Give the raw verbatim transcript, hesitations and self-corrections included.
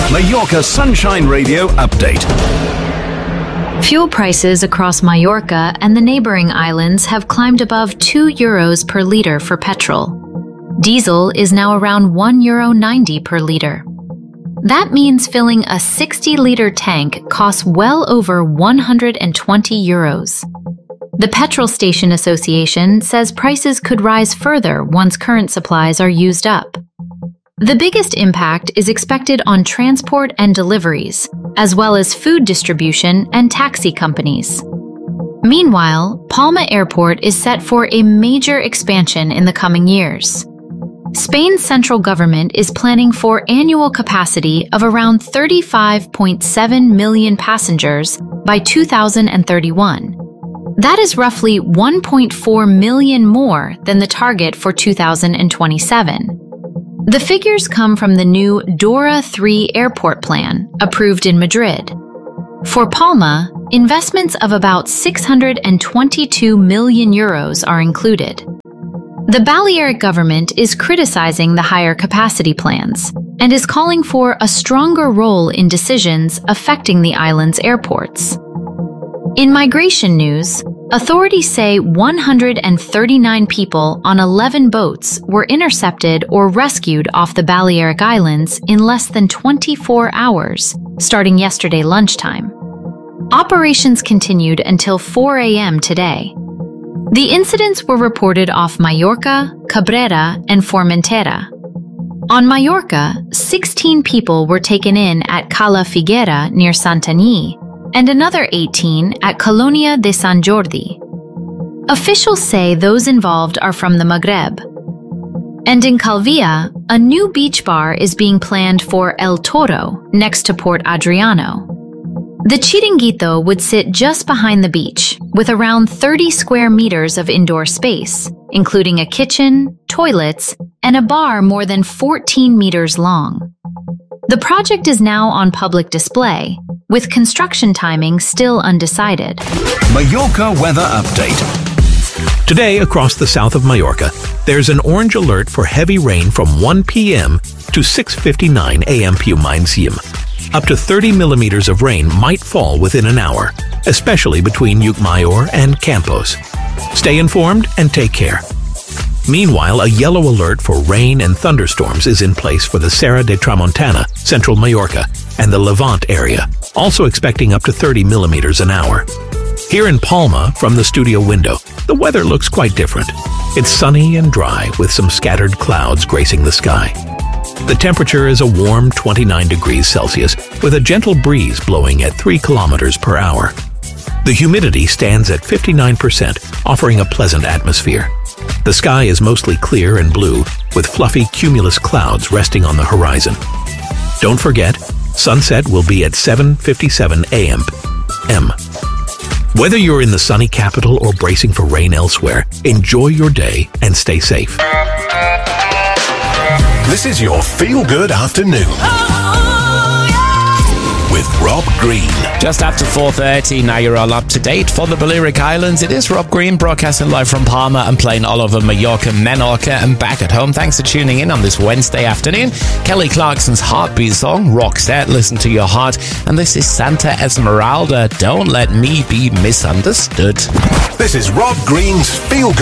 Mallorca Sunshine Radio update. Fuel prices across Mallorca and the neighboring islands have climbed above two euros per litre for petrol. Diesel is now around one euro ninety per litre. That means filling a sixty litre tank costs well over one hundred twenty euros. The Petrol Station Association says prices could rise further once current supplies are used up. The biggest impact is expected on transport and deliveries, as well as food distribution and taxi companies. Meanwhile, Palma Airport is set for a major expansion in the coming years. Spain's central government is planning for annual capacity of around thirty-five point seven million passengers by two thousand thirty-one. That is roughly one point four million more than the target for two thousand twenty-seven. The figures come from the new DORA three airport plan, approved in Madrid. For Palma, investments of about six hundred twenty-two million euros are included. The Balearic government is criticizing the higher capacity plans and is calling for a stronger role in decisions affecting the island's airports. In migration news, authorities say one hundred thirty-nine people on eleven boats were intercepted or rescued off the Balearic Islands in less than twenty-four hours, starting yesterday lunchtime. Operations continued until four a m today. The incidents were reported off Mallorca, Cabrera, and Formentera. On Mallorca, sixteen people were taken in at Cala Figuera near Santanyí, and another eighteen at Colonia de Sant Jordi. Officials say those involved are from the Maghreb. And in Calvia, a new beach bar is being planned for El Toro, next to Port Adriano. The Chiringuito would sit just behind the beach, with around thirty square meters of indoor space, including a kitchen, toilets, and a bar more than fourteen meters long. The project is now on public display, with construction timing still undecided. Mallorca weather update. Today, across the south of Mallorca, there's an orange alert for heavy rain from one p m to six fifty-nine a m P U Mainzium. Up to thirty millimeters of rain might fall within an hour, especially between Llucmajor and Campos. Stay informed and take care. Meanwhile, a yellow alert for rain and thunderstorms is in place for the Serra de Tramontana, central Mallorca, and the Levant area, also expecting up to thirty millimeters an hour. Here in Palma, from the studio window, the weather looks quite different. It's sunny and dry, with some scattered clouds gracing the sky. The temperature is a warm twenty-nine degrees Celsius, with a gentle breeze blowing at three kilometers per hour. The humidity stands at fifty-nine percent, offering a pleasant atmosphere. The sky is mostly clear and blue, with fluffy cumulus clouds resting on the horizon. Don't forget, sunset will be at seven fifty-seven a m Whether you're in the sunny capital or bracing for rain elsewhere, enjoy your day and stay safe. This is your feel-good afternoon. Oh, yeah. With Rob Green. Just after four thirty, now you're all up to date for the Balearic Islands. It is Rob Green broadcasting live from Palma and playing all over Mallorca, Menorca and back at home. Thanks for tuning in on this Wednesday afternoon. Kelly Clarkson's Heartbeat song, Roxette, Listen to Your Heart. And this is Santa Esmeralda, Don't Let Me Be Misunderstood. This is Rob Green's Feel Good.